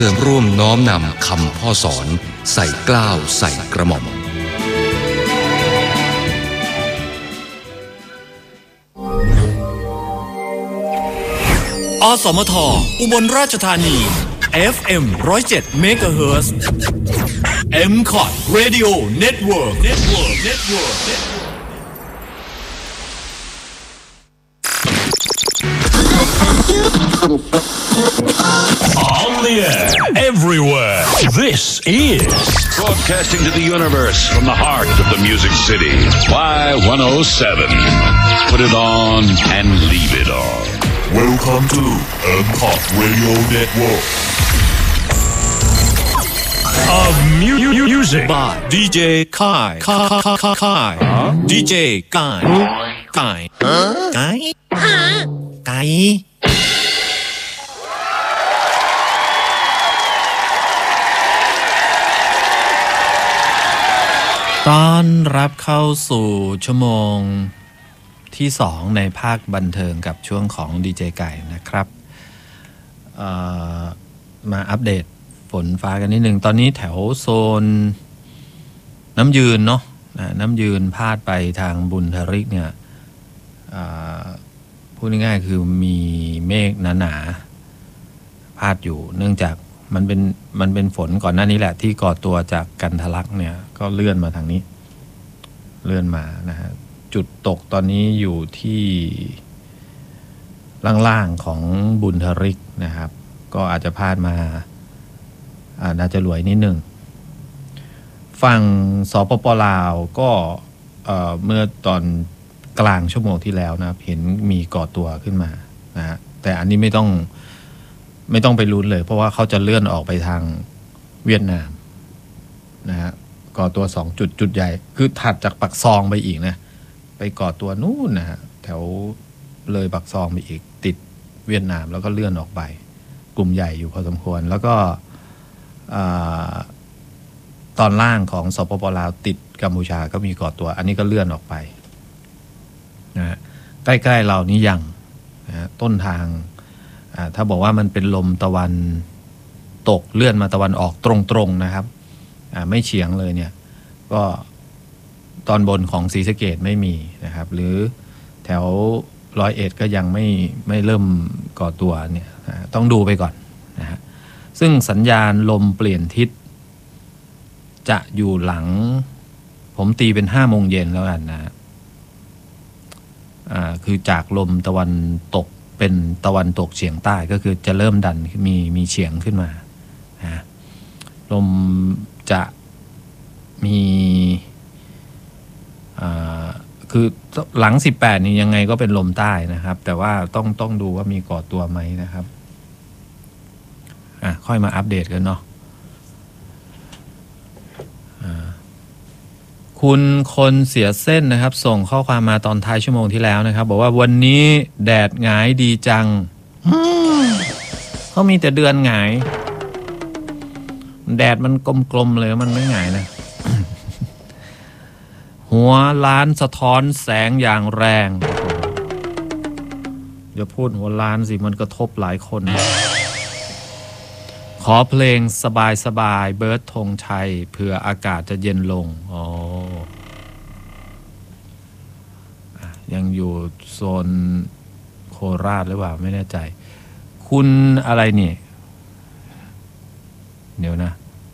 ร่วมน้อมนำคำพ่อสอนใส่เกล้าใส่กระหม่อมอสมทอุบลราชธานี FM 107 MHz MCOT Radio Network On the air, everywhere. This is broadcasting to the universe from the heart of the Music City. Y107. Put it on and leave it on. Welcome to MCOT Radio Network of music by DJ Kai DJ Kai ต้อนรับเข้าสู่ชั่วโมงที่2ในภาคบันเทิงกับช่วงของดีเจไก่นะครับมาอัปเดตฝนฟ้ากันนิดนึงตอนนี้แถวโซนน้ำยืนเนาะน้ำยืนพาดไปทางบุญทริกเนี่ยพูดง่ายๆคือมีเมฆหนาๆพาดอยู่เนื่องจากมันเป็นฝนก่อนหน้านี้แหละที่ก่อตัวจากกันทะลักเนี่ยก็เลื่อนมาทางนี้เลื่อนมานะฮะจุดตกตอนนี้อยู่ที่ล่างๆของบุญทริกนะครับก็อาจจะพาดมาน่าจะรวยนิดนึงฝั่งสปป.ลาวก็เมื่อตอนกลางชั่วโมงที่แล้วนะครับเห็นมีก่อตัวขึ้นมานะฮะแต่อันนี้ไม่ต้องไปลุ้นเลยเพราะว่าเขาจะเลื่อนออกไปทางเวียดนามนะฮะก่อตัว2จุดใหญ่คือถัดจากปักซองไปอีกนะไปก่อตัวนู่นนะฮะแถวเลยปักซองไปอีกติดเวียดนามแล้วก็เลื่อนออกไปกลุ่มใหญ่อยู่พอสมควรแล้วก็ตอนล่างของสปป.ลาวติดกัมพูชาก็มีก่อตัวอันนี้ก็เลื่อนออกไปนะฮะใกล้ๆเรานี่ยังนะฮะต้นทางถ้าบอกว่ามันเป็นลมตะวันตกเลื่อนมาตะวันออกตรงๆนะครับไม่เฉียงเลยเนี่ยก็ตอนบนของศรีสะเกษไม่มีนะครับหรือแถว101ก็ยังไม่เริ่มก่อตัวเนี่ยต้องดูไปก่อนนะฮะซึ่งสัญญาณลมเปลี่ยนทิศจะอยู่หลังผมตีเป็น5 โมงเย็นแล้วกันนะคือจากลมตะวันตกเป็นตะวันตกเฉียงใต้ก็คือจะเริ่มดันมีเฉียงขึ้นมานะลมจะมีคือหลัง18นี่ยังไงก็เป็นลมใต้นะครับแต่ว่าต้องดูว่ามีก่อตัวไหมนะครับค่อยมาอัปเดตกันเนาะคุณคนเสียเส้นนะครับส่งข้อความมาตอนท้ายชั่วโมงที่แล้วนะครับบอกว่าวันนี้แดดหงายดีจังเขามีแต่เดือนหงายแดดมันกลมๆเลยมันไม่หงายนะหัวล้านสะท้อนแสงอย่างแรงอย่าพูดหัวล้านสิมันกระทบหลายคนขอเพลงสบายๆเบิร์ดธงชัยเผื่ออากาศจะเย็นลงยังอยู่โซนโคราชหรือเปล่าไม่แน่ใจคุณอะไรนี่เดี๋ยวนะ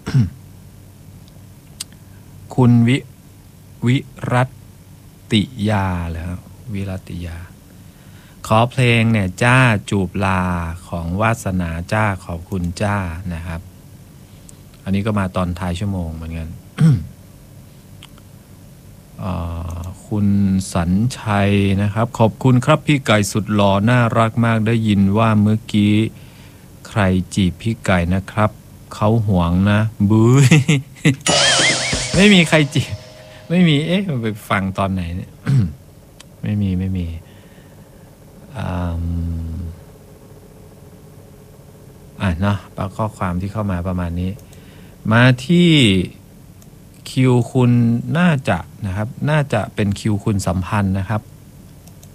คุณวิรัติยาเหรอวิรัติยาขอเพลงเนี่ยจ้าจูบลาของวาสนาจ้าขอบคุณจ้านะครับอันนี้ก็มาตอนท้ายชั่วโมงเหมือนกัน คุณสัญชัยนะครับขอบคุณครับพี่ไก่สุดหล่อน่ารักมากได้ยินว่าเมื่อกี้ใครจีบพี่ไก่นะครับเขาห่วงนะบื้อ ไม่มีใครจีบไม่มีไปฟังตอนไหนเนี่ย ไม่มีเนาะข้อความที่เข้ามาประมาณนี้มาที่คิวคุณน่าจะเป็นคิวคุณสัมพันธ์นะครับ